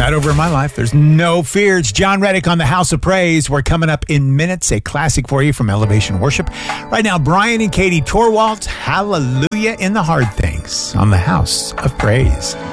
right over in my life. There's no fear. It's John Reddick on the House of Praise. We're coming up in minutes. A classic for you from Elevation Worship. Right now, Brian and Katie Torwalt, Hallelujah in the Hard Things on the House of Praise.